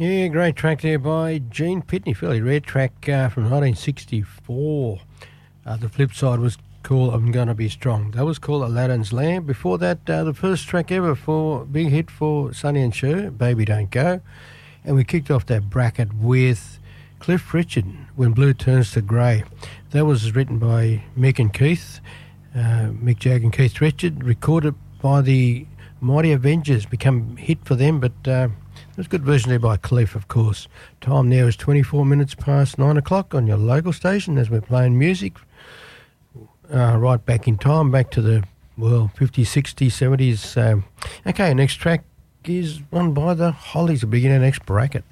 Yeah, great track there by Gene Pitney. Fairly rare track from 1964. The flip side was called I'm Gonna Be Strong. That was called Aladdin's Lamb. Before that, the first track ever for big hit for Sonny and Cher, Baby Don't Go. And we kicked off that bracket with Cliff Richard, When Blue Turns to Grey. That was written by Mick and Keith, Mick Jagger and Keith Richard, recorded by the Mighty Avengers, become a hit for them, but there's a good version there by Cliff, of course. Time now is 24 minutes past 9 o'clock on your local station as we're playing music. Right back in time, back to the, 50s, 60s, 70s. Okay, next track is one by the Hollies. We'll begin our next bracket.